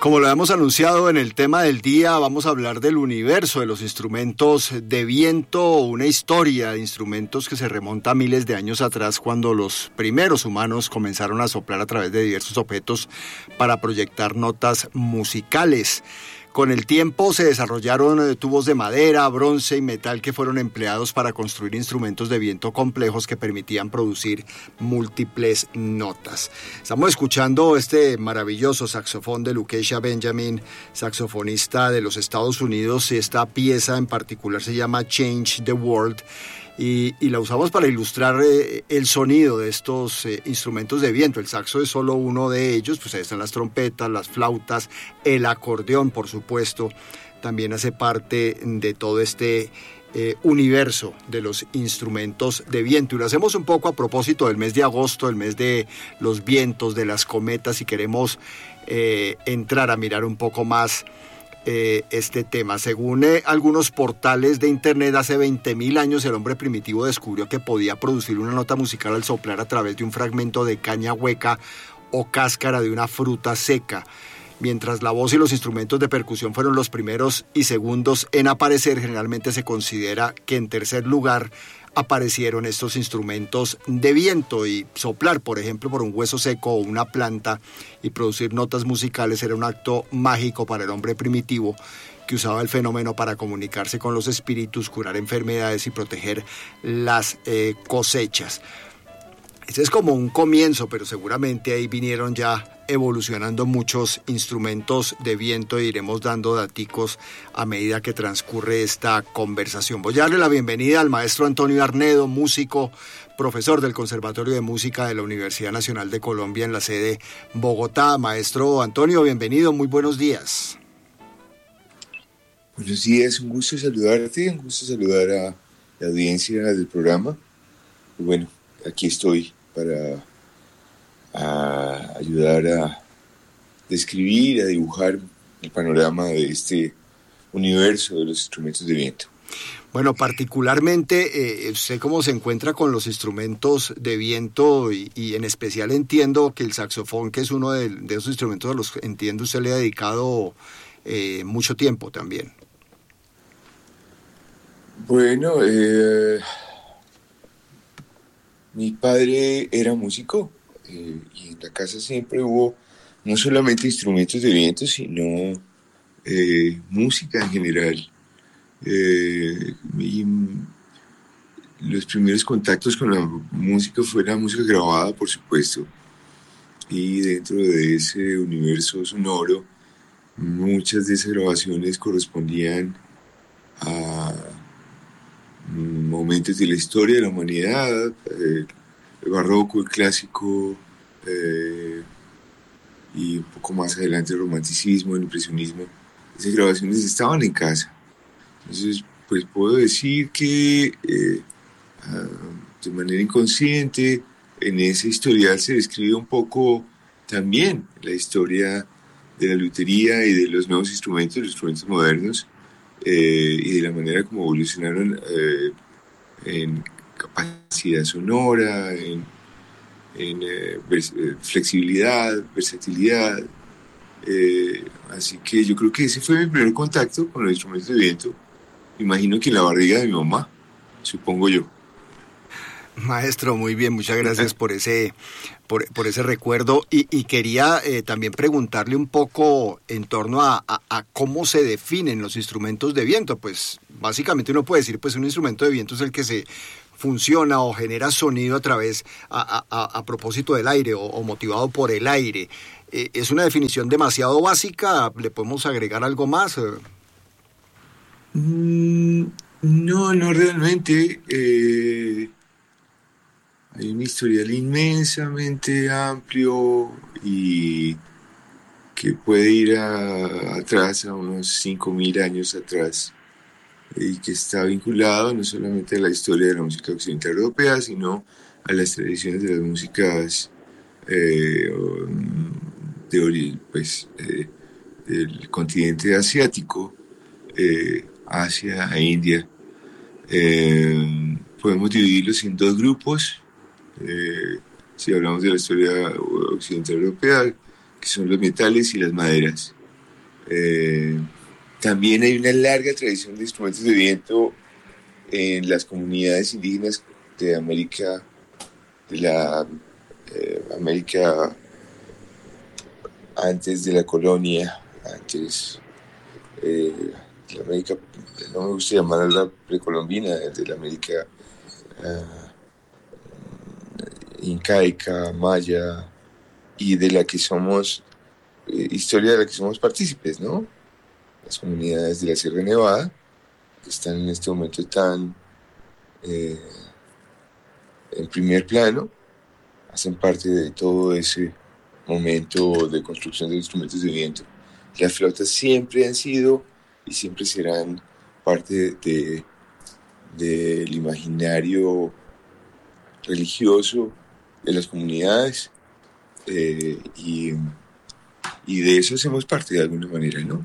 Como lo hemos anunciado en el tema del día, vamos a hablar del universo de los instrumentos de viento, una historia de instrumentos que se remonta a miles de años atrás, cuando los primeros humanos comenzaron a soplar a través de diversos objetos para proyectar notas musicales. Con el tiempo se desarrollaron tubos de madera, bronce y metal que fueron empleados para construir instrumentos de viento complejos que permitían producir múltiples notas. Estamos escuchando este maravilloso saxofón de Lucretia Benjamin, saxofonista de los Estados Unidos. Esta pieza en particular se llama Change the World. Y la usamos para ilustrar el sonido de estos instrumentos de viento. El saxo es solo uno de ellos, pues ahí están las trompetas, las flautas, el acordeón, por supuesto, también hace parte de todo este universo de los instrumentos de viento. Y lo hacemos un poco a propósito del mes de agosto, el mes de los vientos, de las cometas, y queremos entrar a mirar un poco más este tema. Según algunos portales de internet, hace 20.000 años el hombre primitivo descubrió que podía producir una nota musical al soplar a través de un fragmento de caña hueca o cáscara de una fruta seca. Mientras la voz y los instrumentos de percusión fueron los primeros y segundos en aparecer, generalmente se considera que en tercer lugar aparecieron estos instrumentos de viento. Y soplar, por ejemplo, por un hueso seco o una planta y producir notas musicales era un acto mágico para el hombre primitivo, que usaba el fenómeno para comunicarse con los espíritus, curar enfermedades y proteger las cosechas. Ese es como un comienzo, pero seguramente ahí vinieron ya evolucionando muchos instrumentos de viento e iremos dando daticos a medida que transcurre esta conversación. Voy a darle la bienvenida al maestro Antonio Arnedo, músico, profesor del Conservatorio de Música de la Universidad Nacional de Colombia en la sede Bogotá. Maestro Antonio, bienvenido, muy buenos días. Buenos días, un gusto saludarte, un gusto saludar a la audiencia del programa. Y bueno, aquí estoy para ayudar a describir, a dibujar el panorama de este universo de los instrumentos de viento. Bueno, particularmente, ¿usted cómo se encuentra con los instrumentos de viento? Y en especial entiendo que el saxofón, que es uno de esos instrumentos a los que entiendo usted le ha dedicado mucho tiempo también. Bueno, mi padre era músico y en la casa siempre hubo no solamente instrumentos de viento, sino música en general. Y los primeros contactos con la música fue la música grabada, por supuesto, y dentro de ese universo sonoro muchas de esas grabaciones correspondían a momentos de la historia de la humanidad, el barroco, el clásico, y un poco más adelante el romanticismo, el impresionismo. Esas grabaciones estaban en casa. Entonces, pues puedo decir que de manera inconsciente en ese historial se describe un poco también la historia de la lutería y de los nuevos instrumentos, los instrumentos modernos, y de la manera como evolucionaron en capacidad sonora, en flexibilidad, versatilidad. Así que yo creo que ese fue mi primer contacto con los instrumentos de viento. Imagino que en la barriga de mi mamá, supongo yo. Maestro, muy bien, muchas gracias por ese recuerdo y quería también preguntarle un poco en torno a cómo se definen los instrumentos de viento. Pues básicamente uno puede decir, pues un instrumento de viento es el que se funciona o genera sonido a través, a propósito del aire o motivado por el aire. ¿Es una definición demasiado básica? ¿Le podemos agregar algo más? No realmente. Hay un historial inmensamente amplio y que puede ir atrás, a unos 5.000 años atrás, y que está vinculado no solamente a la historia de la música occidental europea, sino a las tradiciones de las músicas del continente asiático, Asia e India. Podemos dividirlos en dos grupos. Si hablamos de la historia occidental europea, que son los metales y las maderas. Eh, También hay una larga tradición de instrumentos de viento en las comunidades indígenas de América, de la América antes de la colonia, antes de la América, no me gusta llamarla precolombina, de la América incaica, maya, y de la que somos, historia de la que somos partícipes, ¿no? Las comunidades de la Sierra Nevada, que están en este momento tan eh, en primer plano, hacen parte de todo ese momento de construcción de instrumentos de viento. Las flautas siempre han sido y siempre serán parte del imaginario religioso de las comunidades y de eso hacemos parte de alguna manera, ¿no?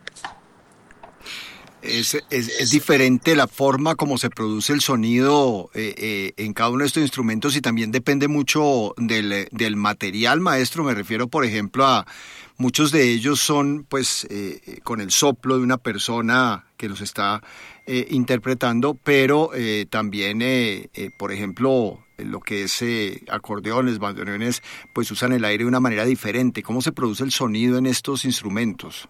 Es diferente la forma como se produce el sonido en cada uno de estos instrumentos y también depende mucho del material, maestro. Me refiero, por ejemplo, a muchos de ellos son pues con el soplo de una persona que los está interpretando, pero también, por ejemplo, lo que es acordeones, bandoneones, pues usan el aire de una manera diferente. ¿Cómo se produce el sonido en estos instrumentos?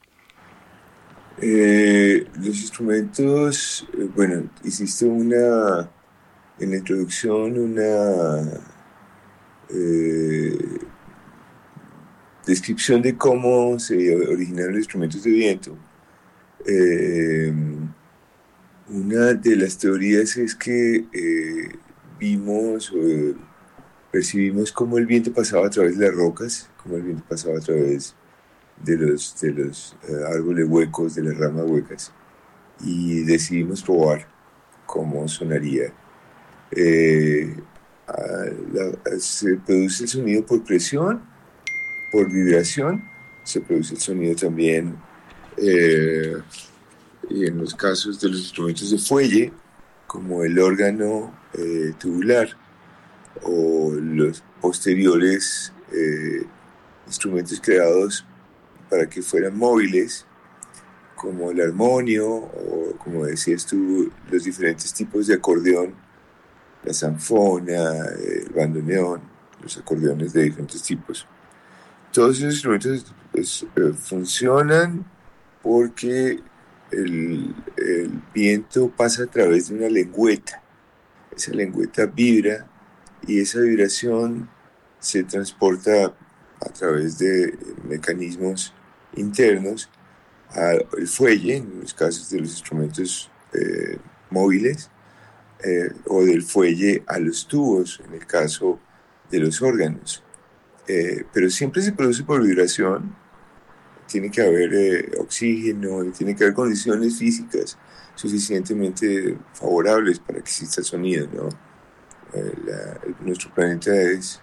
Los instrumentos, bueno, hiciste en la introducción una eh, descripción de cómo se originaron los instrumentos de viento. Eh, una de las teorías es que vimos o percibimos cómo el viento pasaba a través de las rocas, cómo el viento pasaba a través de los árboles huecos, de las ramas huecas, y decidimos probar cómo sonaría. Eh, Se produce el sonido por presión, por vibración, se produce el sonido también, y en los casos de los instrumentos de fuelle, como el órgano tubular o los posteriores instrumentos creados para que fueran móviles, como el armonio o, como decías tú, los diferentes tipos de acordeón, la zanfona, el bandoneón, los acordeones de diferentes tipos. Todos esos instrumentos pues, funcionan porque el viento pasa a través de una lengüeta. Esa lengüeta vibra y esa vibración se transporta a través de mecanismos internos al fuelle, en los casos de los instrumentos móviles, o del fuelle a los tubos, en el caso de los órganos. Pero siempre se produce por vibración, tiene que haber oxígeno, tiene que haber condiciones físicas suficientemente favorables para que exista sonido, ¿no? Nuestro planeta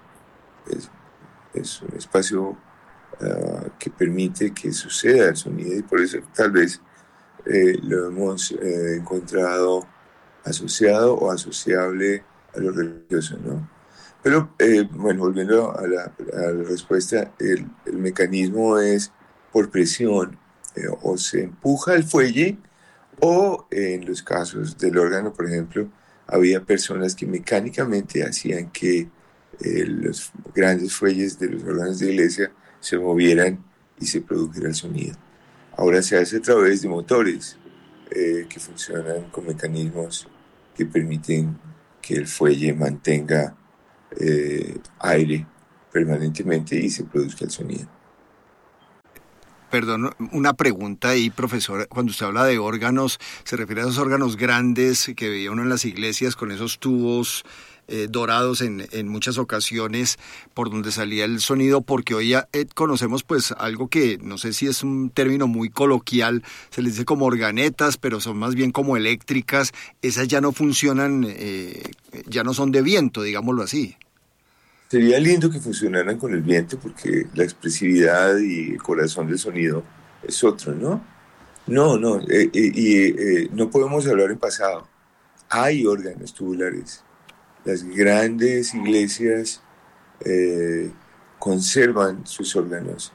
es un espacio que permite que suceda el sonido y por eso tal vez lo hemos encontrado asociado o asociable a lo religioso, ¿no? Pero, bueno, volviendo a la respuesta, el mecanismo es por presión, o se empuja el fuelle o en los casos del órgano, por ejemplo, había personas que mecánicamente hacían que los grandes fuelles de los órganos de iglesia se movieran y se produjera el sonido. Ahora se hace a través de motores que funcionan con mecanismos que permiten que el fuelle mantenga aire permanentemente y se produzca el sonido. Perdón, una pregunta ahí, profesor. Cuando usted habla de órganos, ¿se refiere a esos órganos grandes que veía uno en las iglesias con esos tubos dorados en muchas ocasiones por donde salía el sonido? Porque hoy ya conocemos pues algo que no sé si es un término muy coloquial, se les dice como organetas, pero son más bien como eléctricas. Esas ya no funcionan, ya no son de viento, digámoslo así. Sería lindo que funcionaran con el viento porque la expresividad y el corazón del sonido es otro, ¿no? No, no podemos hablar en pasado. Hay órganos tubulares. Las grandes iglesias conservan sus órganos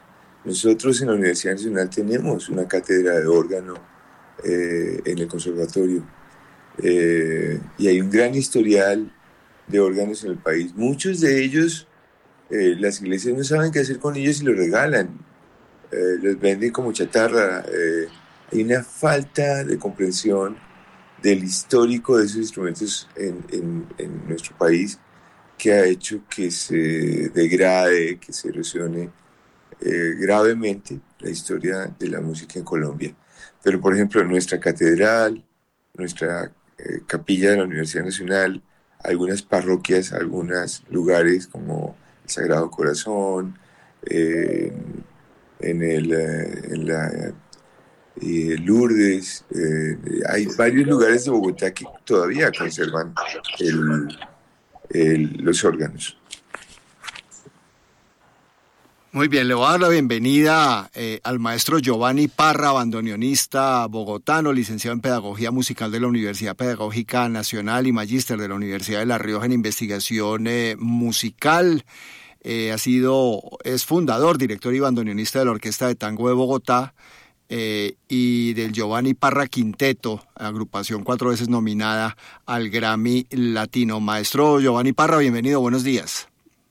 Nosotros en la Universidad Nacional tenemos una cátedra de órgano en el conservatorio y hay un gran historial de órganos en el país. Muchos de ellos, las iglesias no saben qué hacer con ellos y los regalan, los venden como chatarra. Hay una falta de comprensión del histórico de esos instrumentos en nuestro país que ha hecho que se degrade, que se erosione gravemente la historia de la música en Colombia. Pero, por ejemplo, nuestra catedral, nuestra capilla de la Universidad Nacional, algunas parroquias, algunos lugares como el Sagrado Corazón, en la Lourdes, hay varios lugares de Bogotá que todavía conservan los órganos. Muy bien, le voy a dar la bienvenida al maestro Giovanni Parra, bandoneonista bogotano, licenciado en Pedagogía Musical de la Universidad Pedagógica Nacional y magíster de la Universidad de La Rioja en Investigación Musical. Es fundador, director y bandoneonista de la Orquesta de Tango de Bogotá y del Giovanni Parra Quinteto, agrupación 4 veces nominada al Grammy Latino. Maestro Giovanni Parra, bienvenido, buenos días.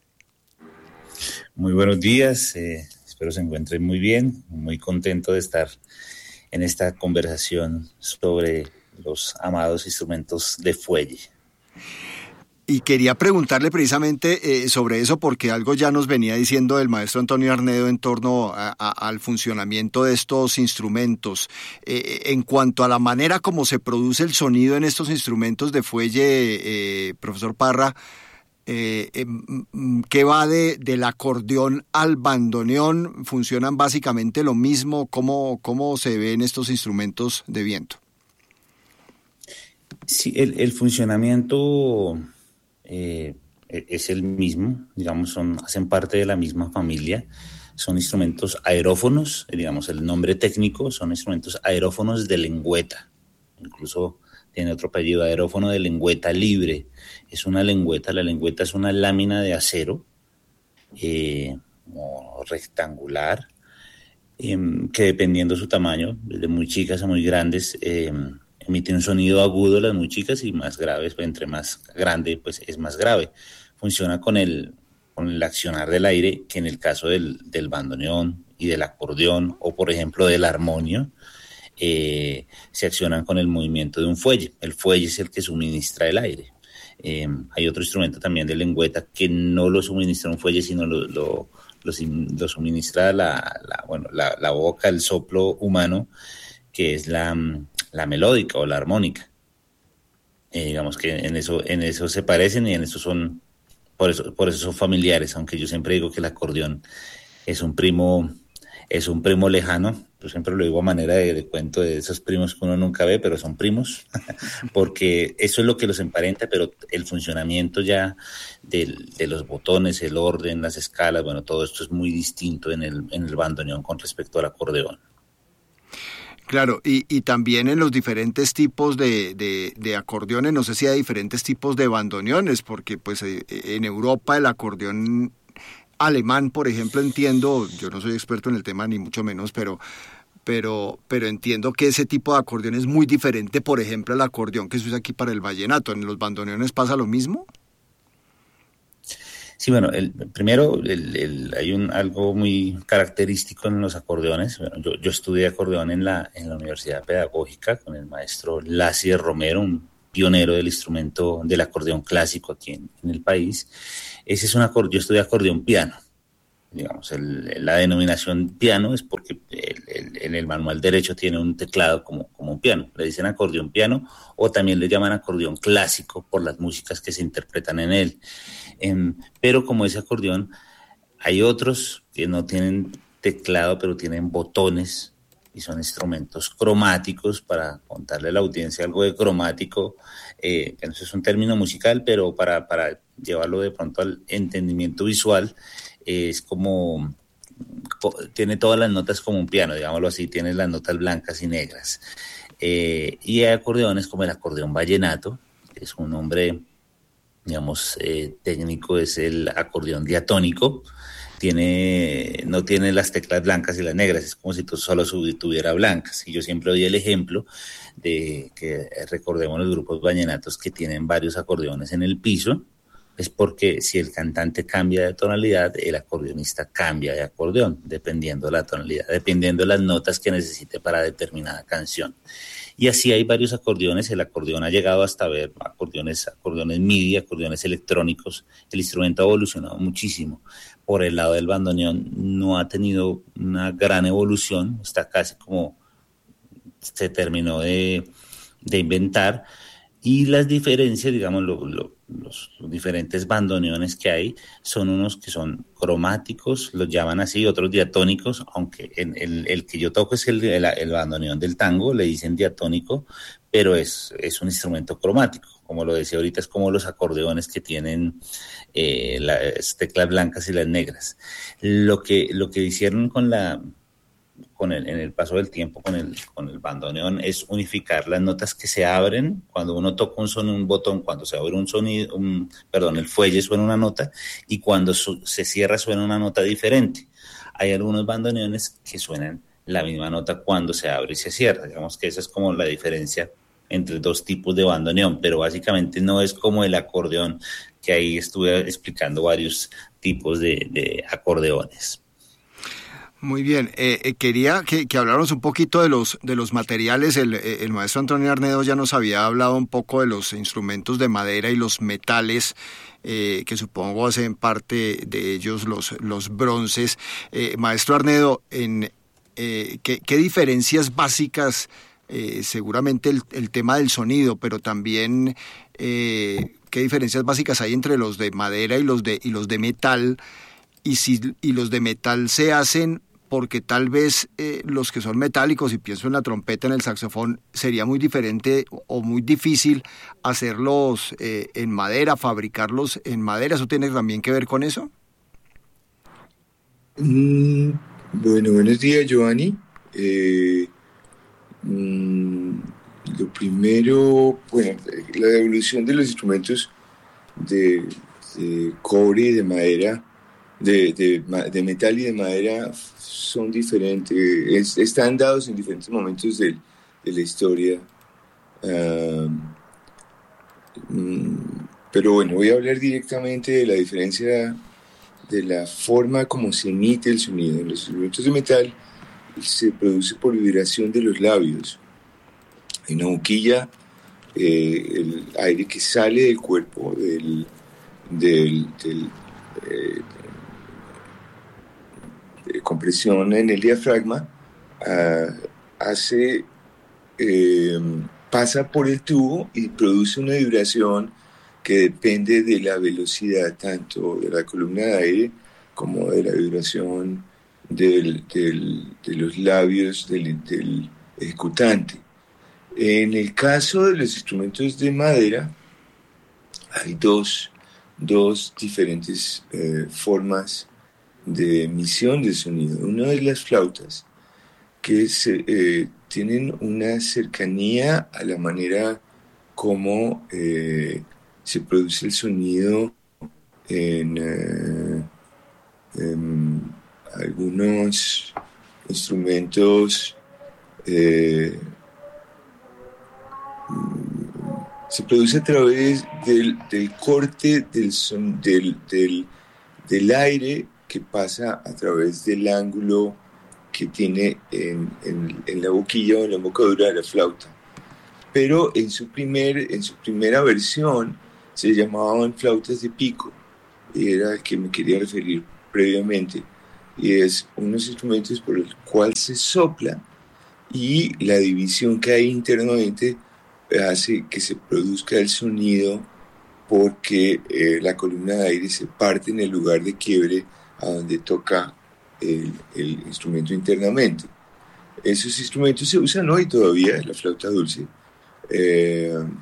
Muy buenos días, espero se encuentren muy bien, muy contento de estar en esta conversación sobre los amados instrumentos de fuelle. Y quería preguntarle precisamente sobre eso, porque algo ya nos venía diciendo el maestro Antonio Arnedo en torno al funcionamiento de estos instrumentos. En cuanto a la manera como se produce el sonido en estos instrumentos de fuelle, profesor Parra, ¿qué va del acordeón al bandoneón? ¿Funcionan básicamente lo mismo? ¿Cómo se ven estos instrumentos de viento? Sí, el funcionamiento es el mismo, digamos, hacen parte de la misma familia. Son instrumentos aerófonos, digamos, el nombre técnico son instrumentos aerófonos de lengüeta. Incluso tiene otro apellido, aerófono de lengüeta libre. Es una lengüeta, la lengüeta es una lámina de acero como rectangular, que dependiendo de su tamaño, desde muy chicas a muy grandes, emite un sonido agudo las muy chicas y más graves, pues entre más grande pues es más grave. Funciona con el accionar del aire, que en el caso del bandoneón y del acordeón o por ejemplo del armonio, se accionan con el movimiento de un fuelle. El fuelle es el que suministra el aire. Hay otro instrumento también de lengüeta que no lo suministra un fuelle, sino lo suministra la boca, el soplo humano, que es la melódica o la armónica. Digamos que en eso se parecen y en eso son, por eso son familiares, aunque yo siempre digo que el acordeón es un primo lejano. Yo siempre lo digo a manera de cuento de esos primos que uno nunca ve, pero son primos, porque eso es lo que los emparenta, pero el funcionamiento ya de los botones, el orden, las escalas, bueno, todo esto es muy distinto en el bandoneón con respecto al acordeón. Claro, y también en los diferentes tipos de acordeones, no sé si hay diferentes tipos de bandoneones, porque pues en Europa el acordeón alemán, por ejemplo, entiendo, yo no soy experto en el tema ni mucho menos, pero entiendo que ese tipo de acordeón es muy diferente, por ejemplo, al acordeón que se usa aquí para el vallenato. ¿En los bandoneones pasa lo mismo? Sí, bueno, primero hay algo muy característico en los acordeones. Bueno, yo estudié acordeón en la Universidad Pedagógica con el maestro Lacier Romero, un pionero del instrumento del acordeón clásico aquí en el país. Ese es yo estudié acordeón piano. Digamos, la denominación piano es porque en el manual derecho tiene un teclado como un piano. Le dicen acordeón piano o también le llaman acordeón clásico por las músicas que se interpretan en él. Pero como ese acordeón, hay otros que no tienen teclado, pero tienen botones y son instrumentos cromáticos. Para contarle a la audiencia algo de cromático, que no es un término musical, pero para llevarlo de pronto al entendimiento visual, es como, tiene todas las notas como un piano, digámoslo así, tiene las notas blancas y negras. Y hay acordeones como el acordeón vallenato, que es un nombre, digamos, técnico, es el acordeón diatónico. no tiene las teclas blancas y las negras, es como si tú solo tuviera blancas. Y yo siempre doy el ejemplo de que recordemos los grupos vallenatos que tienen varios acordeones en el piso, es porque si el cantante cambia de tonalidad, el acordeonista cambia de acordeón, dependiendo de la tonalidad, dependiendo de las notas que necesite para determinada canción. Y así hay varios acordeones. El acordeón ha llegado hasta ver acordeones MIDI, acordeones electrónicos. El instrumento ha evolucionado muchísimo. Por el lado del bandoneón no ha tenido una gran evolución, está casi como se terminó de inventar. Y las diferencias, digamos, los diferentes bandoneones que hay son unos que son cromáticos, los llaman así, otros diatónicos, aunque el que yo toco es el bandoneón del tango, le dicen diatónico, pero es un instrumento cromático. Como lo decía ahorita, es como los acordeones que tienen las teclas blancas y las negras. Lo que hicieron en el paso del tiempo con el bandoneón es unificar las notas que se abren cuando uno toca un botón, cuando se abre el fuelle suena una nota y cuando se cierra suena una nota diferente. Hay algunos bandoneones que suenan la misma nota cuando se abre y se cierra. Digamos que esa es como la diferencia entre dos tipos de bandoneón, pero básicamente no es como el acordeón, que ahí estuve explicando varios tipos de acordeones. Muy bien, quería que habláramos un poquito de los materiales. El maestro Antonio Arnedo ya nos había hablado un poco de los instrumentos de madera y los metales, que supongo hacen parte de ellos los bronces. Maestro Arnedo, ¿qué diferencias básicas, seguramente el tema del sonido, pero también qué diferencias básicas hay entre los de madera y los de metal? Y los de metal se hacen porque tal vez los que son metálicos, y pienso en la trompeta, en el saxofón, sería muy diferente o muy difícil hacerlos en madera, fabricarlos en madera. ¿Eso tiene también que ver con eso? Bueno, buenos días, Giovanni. Lo primero, bueno, la evolución de los instrumentos de cobre y de madera, de metal y de madera, son diferentes, están dados en diferentes momentos de la historia. Pero bueno, voy a hablar directamente de la diferencia de la forma como se emite el sonido. En los instrumentos de metal se produce por vibración de los labios. Hay una boquilla, el aire que sale del cuerpo, de compresión en el diafragma, pasa por el tubo y produce una vibración que depende de la velocidad tanto de la columna de aire como de la vibración de los labios del ejecutante. En el caso de los instrumentos de madera, hay dos diferentes formas de emisión de sonido. Una es las flautas, que tienen una cercanía a la manera como se produce el sonido en algunos instrumentos. Se produce a través del corte del aire que pasa a través del ángulo que tiene en la boquilla o en la embocadura de la flauta. Pero en su primera versión se llamaban flautas de pico, y era al que me quería referir previamente, y es unos instrumentos por el cual se sopla y la división que hay internamente hace que se produzca el sonido, porque la columna de aire se parte en el lugar de quiebre a donde toca el instrumento internamente. Esos instrumentos se usan hoy todavía, la flauta dulce. En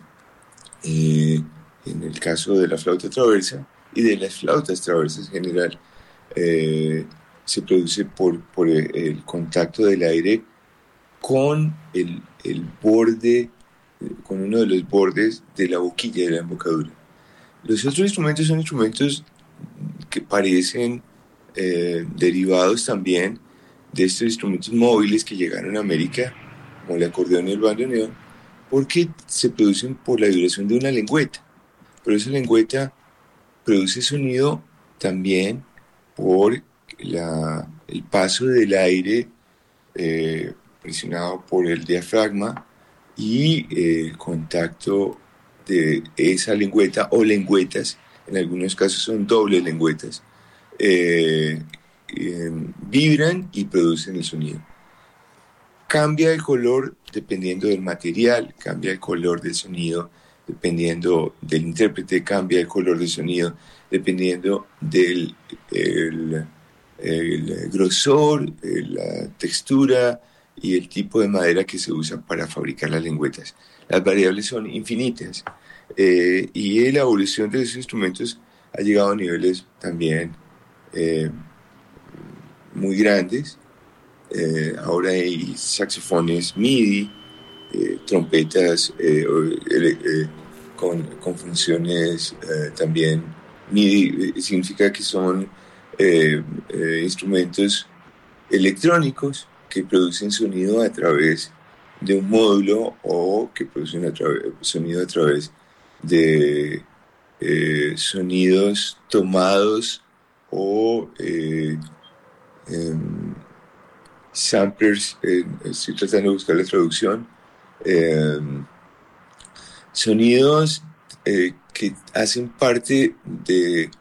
el caso de la flauta traversa y de las flautas traversas en general, se produce por el contacto del aire con el borde, con uno de los bordes de la boquilla de la embocadura. Los otros instrumentos son instrumentos que parecen derivados también de estos instrumentos móviles que llegaron a América, como el acordeón y el bandoneón, porque se producen por la vibración de una lengüeta. Pero esa lengüeta produce sonido también por el paso del aire presionado por el diafragma y el contacto de esa lengüeta o lengüetas, en algunos casos son dobles lengüetas, vibran y producen el sonido. Cambia el color dependiendo del material, cambia el color del sonido dependiendo del intérprete, cambia el color del sonido dependiendo del el grosor, la textura y el tipo de madera que se usa para fabricar las lengüetas. Las variables son infinitas y la evolución de esos instrumentos ha llegado a niveles también muy grandes. Ahora hay saxofones MIDI, trompetas con funciones también MIDI, significa que son instrumentos electrónicos que producen sonido a través de un módulo o que producen sonido a través de sonidos tomados o samplers, estoy tratando de buscar la traducción, sonidos que hacen parte de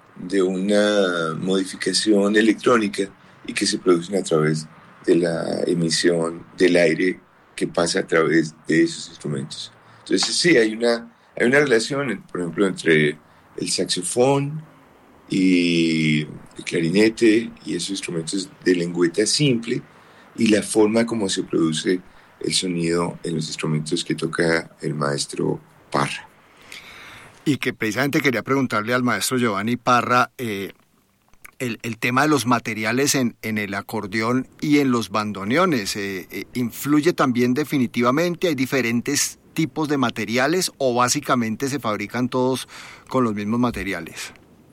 una modificación electrónica y que se producen a través de la emisión del aire que pasa a través de esos instrumentos. Entonces sí, hay una relación, por ejemplo, entre el saxofón y el clarinete y esos instrumentos de lengüeta simple y la forma como se produce el sonido en los instrumentos que toca el maestro Parra. Y que precisamente quería preguntarle al maestro Giovanni Parra el tema de los materiales en el acordeón y en los bandoneones. ¿Influye también definitivamente? ¿Hay diferentes tipos de materiales o básicamente se fabrican todos con los mismos materiales?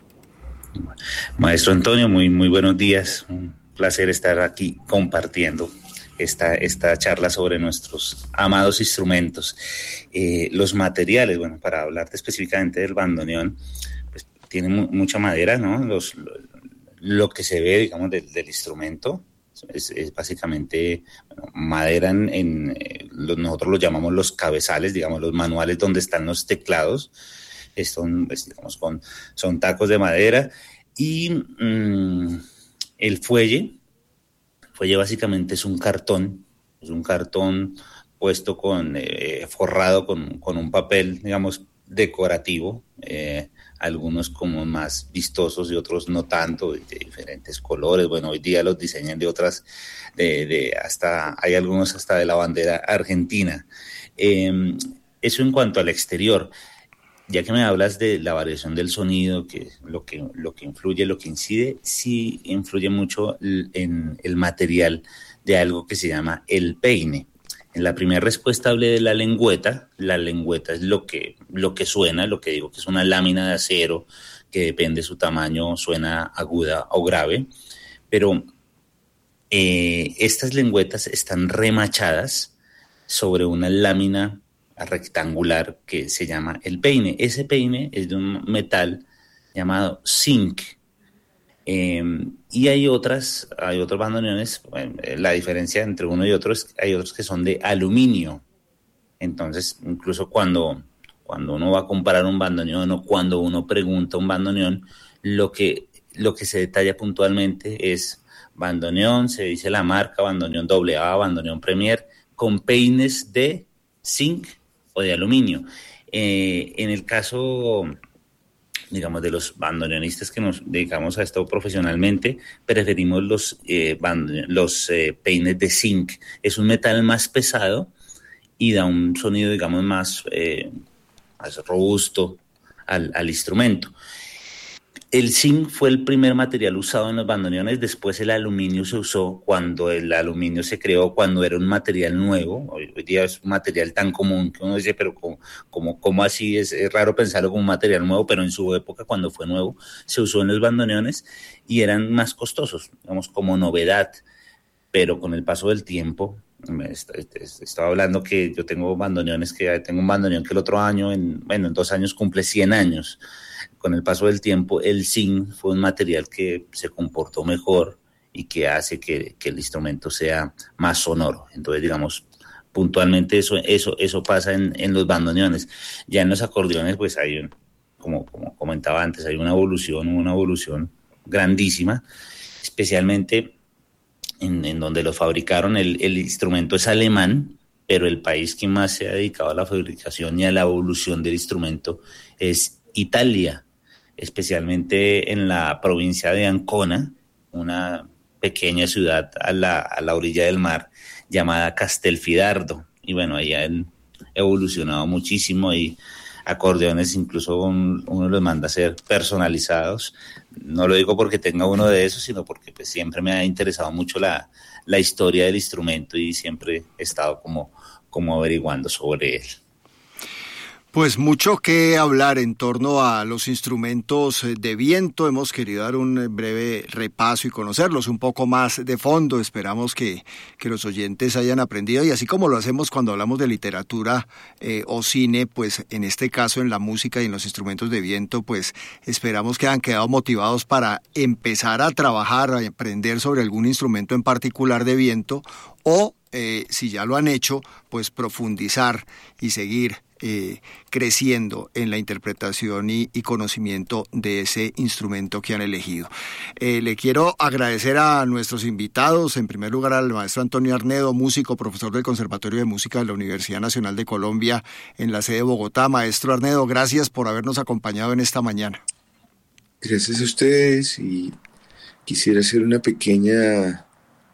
Maestro Antonio, muy buenos días. Un placer estar aquí compartiendo esta charla sobre nuestros amados instrumentos. Los materiales, bueno, para hablarte específicamente del bandoneón, pues tiene mucha madera, ¿no? Lo que se ve, digamos, del instrumento es básicamente madera nosotros lo llamamos los cabezales, digamos, los manuales donde están los teclados. Son, pues, digamos, son tacos de madera y el fuelle básicamente es un cartón puesto forrado con un papel, digamos, decorativo, algunos como más vistosos y otros no tanto, de diferentes colores. Bueno, hoy día los diseñan de otras, hasta hay algunos hasta de la bandera argentina. Eso en cuanto al exterior. Ya que me hablas de la variación del sonido, que lo que influye, lo que incide, sí influye mucho en el material de algo que se llama el peine. En la primera respuesta hablé de la lengüeta. La lengüeta es lo que suena, lo que digo que es una lámina de acero que depende de su tamaño, suena aguda o grave. Pero estas lengüetas están remachadas sobre una lámina rectangular que se llama el peine. Ese peine es de un metal llamado zinc. Y hay otros bandoneones, bueno, la diferencia entre uno y otro es que hay otros que son de aluminio. Entonces, incluso cuando uno va a comprar un bandoneón o cuando uno pregunta un bandoneón, lo que se detalla puntualmente es bandoneón, se dice la marca, bandoneón AA, bandoneón Premier, con peines de zinc o de aluminio. En el caso, digamos, de los bandoneonistas que nos dedicamos a esto profesionalmente, preferimos los peines de zinc. Es un metal más pesado y da un sonido, digamos, más robusto al instrumento. El zinc fue el primer material usado en los bandoneones, después el aluminio se usó cuando el aluminio se creó, cuando era un material nuevo. Hoy día es un material tan común que uno dice, pero ¿cómo así? Es raro pensarlo como un material nuevo, pero en su época, cuando fue nuevo, se usó en los bandoneones y eran más costosos, digamos, como novedad. Pero con el paso del tiempo, estaba hablando que yo tengo un bandoneón que el otro año, en 2 años cumple 100 años. Con el paso del tiempo, el zinc fue un material que se comportó mejor y que hace que el instrumento sea más sonoro. Entonces, digamos, puntualmente eso pasa en los bandoneones. Ya en los acordeones, pues hay, como comentaba antes, hay una evolución grandísima, especialmente en donde lo fabricaron. El instrumento es alemán, pero el país que más se ha dedicado a la fabricación y a la evolución del instrumento es Italia, especialmente en la provincia de Ancona, una pequeña ciudad a la orilla del mar llamada Castelfidardo. Y bueno, ahí han evolucionado muchísimo y acordeones incluso uno los manda a ser personalizados. No lo digo porque tenga uno de esos, sino porque pues siempre me ha interesado mucho la historia del instrumento y siempre he estado como averiguando sobre él. Pues mucho que hablar en torno a los instrumentos de viento. Hemos querido dar un breve repaso y conocerlos un poco más de fondo. Esperamos que los oyentes hayan aprendido, y así como lo hacemos cuando hablamos de literatura o cine, pues en este caso en la música y en los instrumentos de viento, pues esperamos que hayan quedado motivados para empezar a trabajar, a aprender sobre algún instrumento en particular de viento, o si ya lo han hecho, pues profundizar y seguir creciendo en la interpretación y conocimiento de ese instrumento que han elegido. Le quiero agradecer a nuestros invitados, en primer lugar al maestro Antonio Arnedo, músico, profesor del Conservatorio de Música de la Universidad Nacional de Colombia en la sede de Bogotá. Maestro Arnedo, gracias por habernos acompañado en esta mañana. Gracias a ustedes, y quisiera hacer una pequeña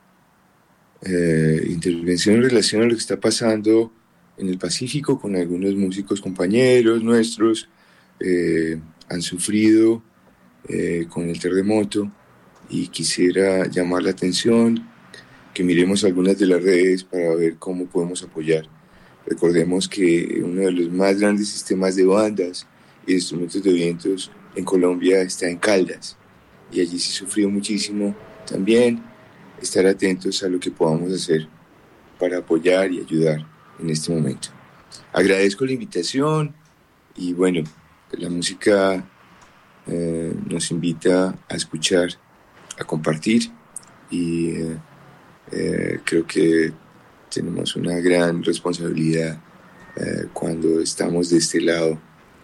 intervención en relación a lo que está pasando en el Pacífico con algunos músicos compañeros nuestros. Han sufrido con el terremoto, y quisiera llamar la atención que miremos algunas de las redes para ver cómo podemos apoyar. Recordemos que uno de los más grandes sistemas de bandas y de instrumentos de vientos en Colombia está en Caldas, y allí se sufrió muchísimo. También estar atentos a lo que podamos hacer para apoyar y ayudar en este momento. Agradezco la invitación, y bueno, la música nos invita a escuchar, a compartir, y creo que tenemos una gran responsabilidad cuando estamos de este lado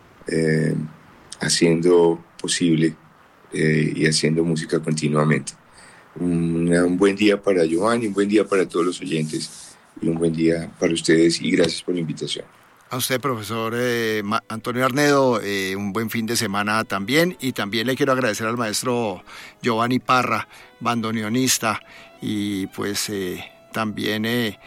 haciendo posible y haciendo música continuamente. Un buen día para Giovanni, un buen día para todos los oyentes, y un buen día para ustedes, y gracias por la invitación. A usted, profesor Antonio Arnedo, un buen fin de semana también, y también le quiero agradecer al maestro Giovanni Parra, bandoneonista, y pues también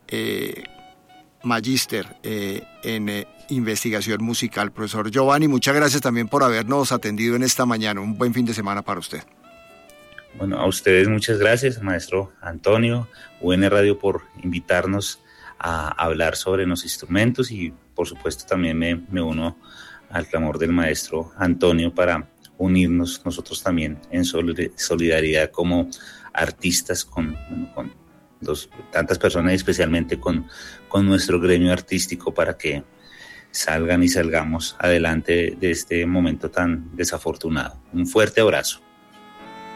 magíster en investigación musical. Profesor Giovanni, muchas gracias también por habernos atendido en esta mañana. Un buen fin de semana para usted. Bueno, a ustedes muchas gracias, maestro Antonio, UN Radio, por invitarnos a hablar sobre los instrumentos, y por supuesto también me uno al clamor del maestro Antonio para unirnos nosotros también en solidaridad como artistas con tantas personas, y especialmente con nuestro gremio artístico, para que salgan y salgamos adelante de este momento tan desafortunado. Un fuerte abrazo.